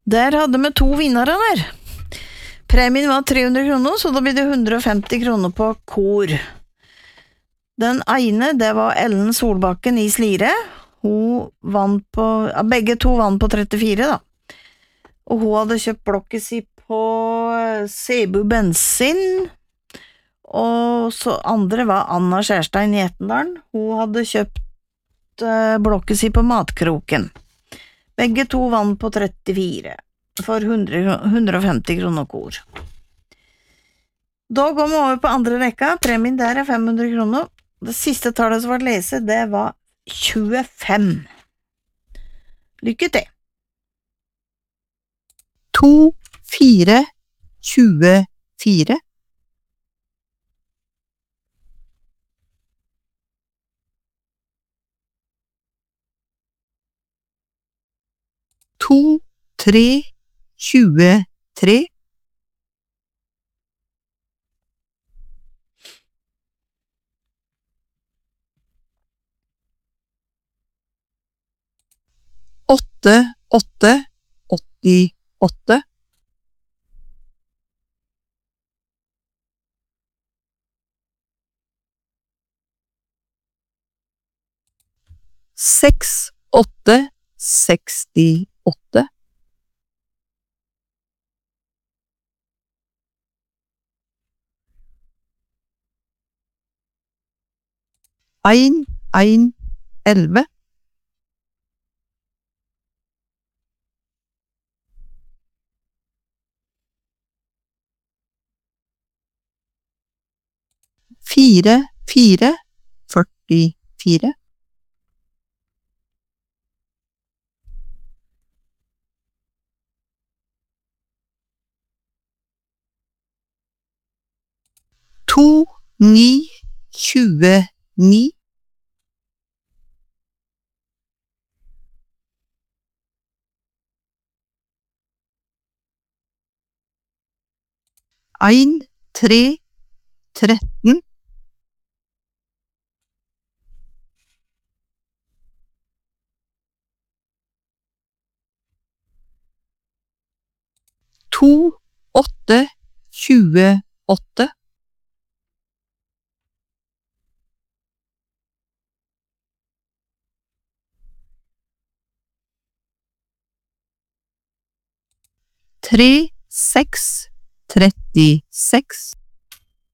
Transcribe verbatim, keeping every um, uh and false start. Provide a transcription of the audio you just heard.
Der hadde vi to vinnere der. Premien var tre hundre kroner, så da blir det hundre og femti kroner på kor. Den ene, det var Ellen Solbakken i Slire. Hun vant på, ja, begge to vant på trettifire da. Og hun hadde kjøpt blokket si på Sebu Bensin. Og så andre var Anna Skjærstein i Etendalen. Hun hadde kjøpt uh, blokket si på Matkroken. Begge to vant på trettifire for hundre, hundre og femti kroner kor. Da går vi over på andre rekka. Premien der er fem hundre kroner. Det siste tallet som var lese, det var tjuefem. Lykke til! To, fire, tjuefire. To, tre, tjuetre. Åtte, åtte, åttiåtte. Seks, åtte, sekstiåtte. Ein, ein, elleve. Fire, fire, førtifire. To, ni, tjueni. Ein, tre, tretten. To, åtte, tjueåtte. Tre, seks, trettiseks.